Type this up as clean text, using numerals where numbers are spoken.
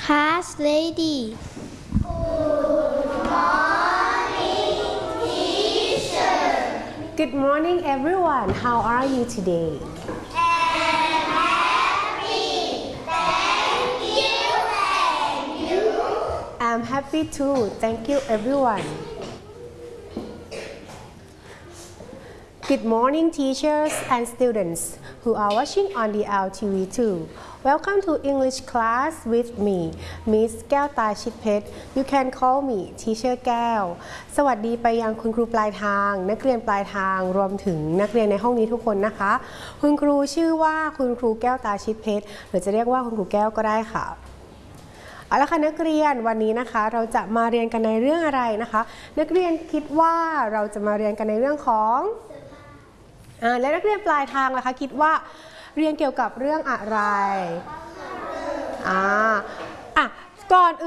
Class lady. Good morning, everyone. How are you today? I'm happy. Thank you. And you? I'm happy too. Thank you, everyone. Good morning, teachers and students who are watching on the LTV too. Welcome to English class with me, Miss แก้วตาชิดเพชร You can call me Teacher แก้ว สวัสดีไปยังคุณครูปลายทาง นักเรียนปลายทาง รวมถึงนักเรียนในห้องนี้ทุกคนนะคะ คุณครูชื่อว่าคุณครูแก้วตาชิดเพชร หรือจะเรียกว่าคุณครูแก้วก็ได้ค่ะ เอาละค่ะนักเรียนวันนี้นะคะเราจะมาเรียนกันในเรื่องอะไรนะคะ นักเรียนคิดว่าเราจะมาเรียนกันในเรื่องของและนักเรียนปลายทางล่ะคะคิดว่าเรียนเกี่ยวกับเรื่องอะไรก่อน